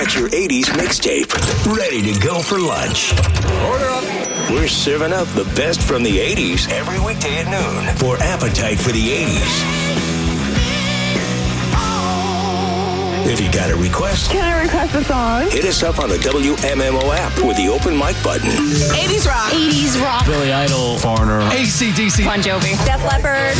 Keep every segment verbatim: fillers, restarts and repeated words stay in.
got your eighties mixtape ready to go for lunch. Order up. We're serving up the best from the eighties every weekday at noon for Appetite for the eighties. If you got a request, can I request a song? Hit us up on the W M M O app with the open mic button. eighties rock. eighties rock. Billy Idol. Foreigner. A C D C. Bon Jovi. Def Leppard.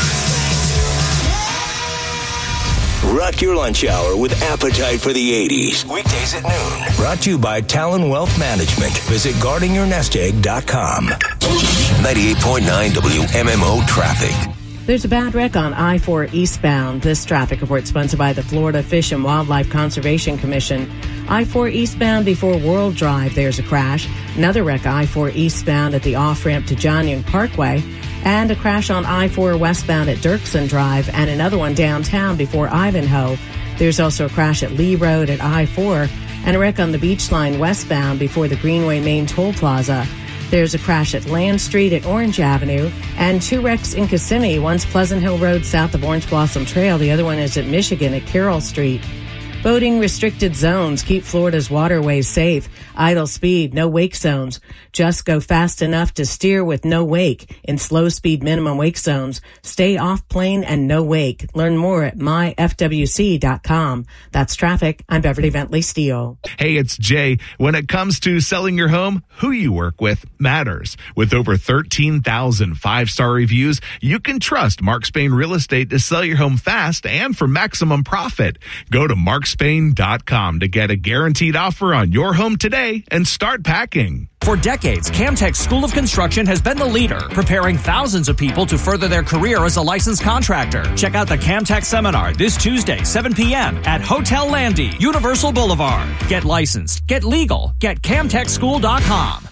Rock your lunch hour with Appetite for the eighties. Weekdays at noon. Brought to you by Talon Wealth Management. Visit guarding your nest egg dot com. ninety-eight point nine W M M O traffic. There's a bad wreck on I four eastbound. This traffic report sponsored by the Florida Fish and Wildlife Conservation Commission. I four eastbound before World Drive, there's a crash. Another wreck I four eastbound at the off-ramp to John Young Parkway. And a crash on I four westbound at Dirksen Drive, and another one downtown before Ivanhoe. There's also a crash at Lee Road at I four, and a wreck on the Beach Line westbound before the Greenway Main Toll Plaza. There's a crash at Land Street at Orange Avenue, and two wrecks in Kissimmee. One's Pleasant Hill Road south of Orange Blossom Trail. The other one is at Michigan at Carroll Street. Boating restricted zones. Keep Florida's waterways safe. Idle speed, no wake zones. Just go fast enough to steer with no wake in slow speed minimum wake zones. Stay off plane and no wake. Learn more at my f w c dot com. That's traffic. I'm Beverly Bentley Steele. Hey, it's Jay. When it comes to selling your home, who you work with matters. With over thirteen thousand five-star reviews, you can trust Mark Spain Real Estate to sell your home fast and for maximum profit. Go to mark spain dot com to get a guaranteed offer on your home today and start packing. For decades, Camtech School of Construction has been the leader, preparing thousands of people to further their career as a licensed contractor. Check out the Camtech Seminar this Tuesday, seven p.m. at Hotel Landy, Universal Boulevard. Get licensed, get legal, get camtech school dot com.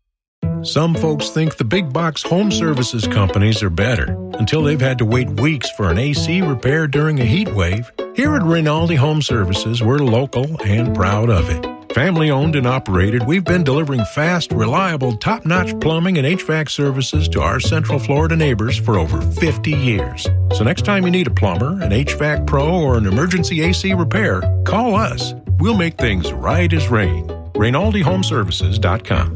Some folks think the big box home services companies are better until they've had to wait weeks for an A C repair during a heat wave. Here at Rinaldi Home Services, we're local and proud of it. Family owned and operated, we've been delivering fast, reliable, top-notch plumbing and H V A C services to our Central Florida neighbors for over fifty years. So next time you need a plumber, an H V A C pro, or an emergency A C repair, call us. We'll make things right as rain. Rinaldi Home Services dot com.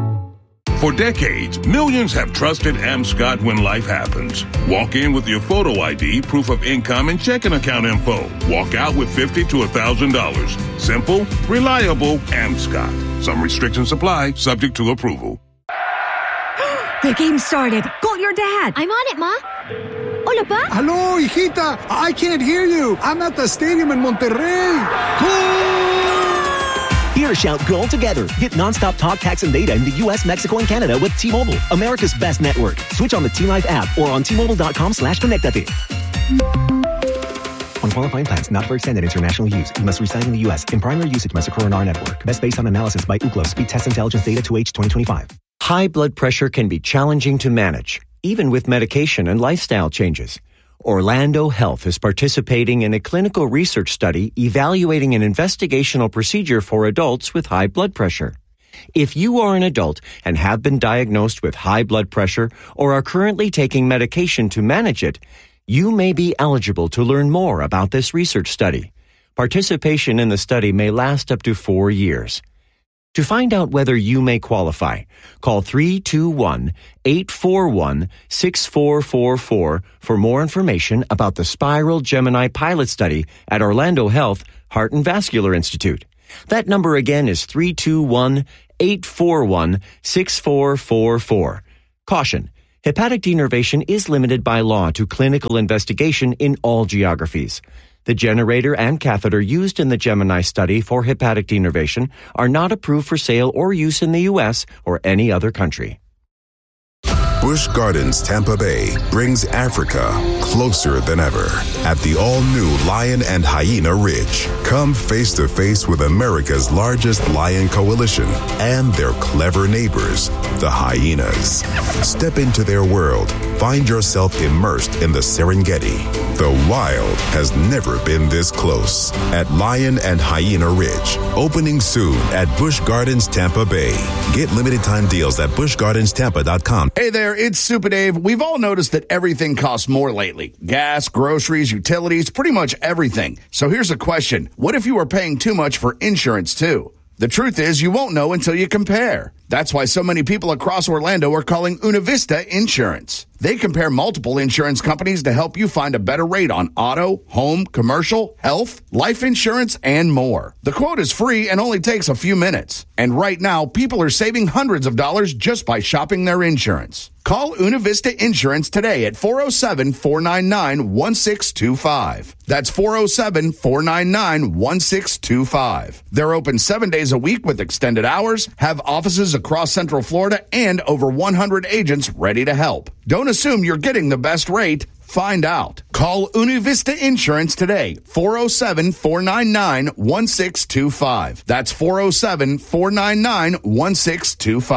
For decades, millions have trusted AmScott when life happens. Walk in with your photo I D, proof of income, and checking account info. Walk out with fifty to one thousand dollars. Simple, reliable, AmScott. Some restrictions apply, subject to approval. The game started. Call your dad. I'm on it, Ma. Hola, Pa. Hello, hijita. I can't hear you. I'm at the stadium in Monterrey. Goal! Here to shout goal together. Get nonstop talk, text, and data in the U S, Mexico, and Canada with T-Mobile, America's best network. Switch on the T-Life app or on T Mobile dot com slash connectate. On qualifying plans not for extended international use, you must reside in the U S. In primary usage, must occur on our network. Best based on analysis by Ookla. Speed Test Intelligence Data to H twenty twenty-five. High blood pressure can be challenging to manage, even with medication and lifestyle changes. Orlando Health is participating in a clinical research study evaluating an investigational procedure for adults with high blood pressure. If you are an adult and have been diagnosed with high blood pressure or are currently taking medication to manage it, you may be eligible to learn more about this research study. Participation in the study may last up to four years. To find out whether you may qualify, call three two one, eight four one, six four four four for more information about the Spiral Gemini pilot study at Orlando Health Heart and Vascular Institute. That number again is three two one, eight four one, six four four four. Caution: hepatic denervation is limited by law to clinical investigation in all geographies. The generator and catheter used in the Gemini study for hepatic denervation are not approved for sale or use in the U S or any other country. Busch Gardens Tampa Bay brings Africa closer than ever at the all-new Lion and Hyena Ridge. Come face to face with America's largest lion coalition and their clever neighbors, the hyenas. Step into their world. Find yourself immersed in the Serengeti. The wild has never been this close at Lion and Hyena Ridge. Opening soon at Busch Gardens Tampa Bay. Get limited time deals at busch gardens tampa dot com. Hey there. there, it's Super Dave. We've all noticed that everything costs more lately. Gas, groceries, utilities, pretty much everything. So here's a question. What if you were paying too much for insurance too? The truth is you won't know until you compare. That's why so many people across Orlando are calling Una Vista Insurance. They compare multiple insurance companies to help you find a better rate on auto, home, commercial, health, life insurance, and more. The quote is free and only takes a few minutes. And right now, people are saving hundreds of dollars just by shopping their insurance. Call Una Vista Insurance today at four oh seven, four nine nine, one six two five. That's four oh seven, four nine nine, one six two five. They're open seven days a week with extended hours, have offices across Central Florida, and over one hundred agents ready to help. Don't assume you're getting the best rate. Find out. Call Una Vista Insurance today, four oh seven, four nine nine, one six two five. That's four oh seven, four nine nine, one six two five.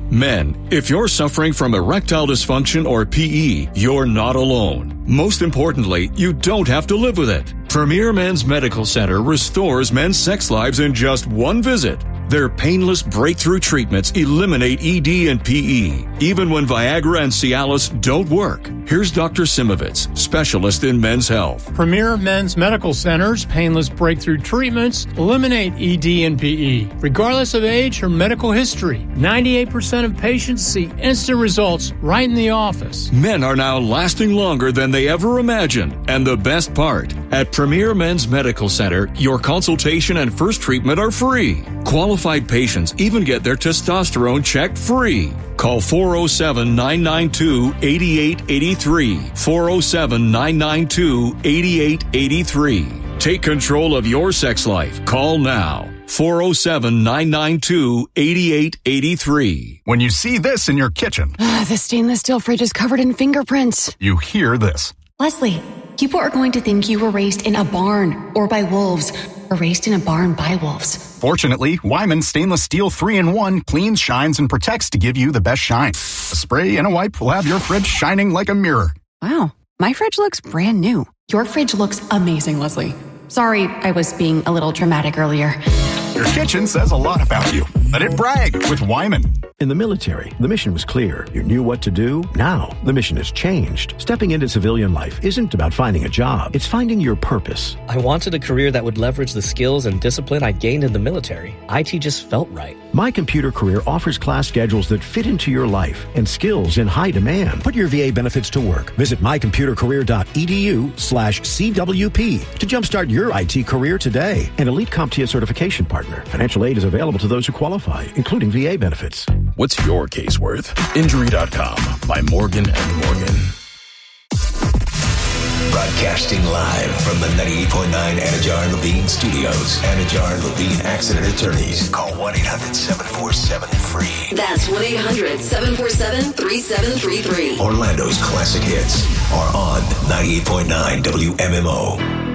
Men, if you're suffering from erectile dysfunction or P E, you're not alone. Most importantly, you don't have to live with it. Premier Men's Medical Center restores men's sex lives in just one visit. Their painless breakthrough treatments eliminate E D and P E, even when Viagra and Cialis don't work. Here's Doctor Simovitz, specialist in men's health. Premier Men's Medical Center's painless breakthrough treatments eliminate E D and P E, regardless of age or medical history. ninety-eight percent of patients see instant results right in the office. Men are now lasting longer than they ever imagined. And the best part, at Premier Men's Medical Center, your consultation and first treatment are free. Qualified patients even get their testosterone checked free. Call four oh seven, nine nine two, eight eight eight three. four oh seven, nine nine two, eight eight eight three. Take control of your sex life. Call now. four oh seven, nine nine two, eight eight eight three. When you see this in your kitchen, the stainless steel fridge is covered in fingerprints. You hear this. Leslie, people are going to think you were raised in a barn or by wolves, or raised in a barn by wolves. Fortunately, Wyman Stainless Steel three in one cleans, shines, and protects to give you the best shine. A spray and a wipe will have your fridge shining like a mirror. Wow, my fridge looks brand new. Your fridge looks amazing, Leslie. Sorry, I was being a little dramatic earlier. Your kitchen says a lot about you. Let it brag with Wyman. In the military, the mission was clear. You knew what to do. Now, the mission has changed. Stepping into civilian life isn't about finding a job. It's finding your purpose. I wanted a career that would leverage the skills and discipline I gained in the military. I T just felt right. My Computer Career offers class schedules that fit into your life and skills in high demand. Put your V A benefits to work. Visit mycomputercareer.edu slash CWP to jumpstart your I T career today. An elite CompTIA certification partner. Financial aid is available to those who qualify, including V A benefits. What's your case worth? Injury dot com by Morgan and Morgan. Broadcasting live from the ninety-eight point nine Anajar Levine Studios. Anajar Levine Accident Attorneys. Call one eight hundred, seven four seven, free. That's one eight hundred, seven four seven, three seven three three. Orlando's classic hits are on ninety-eight point nine W M M O.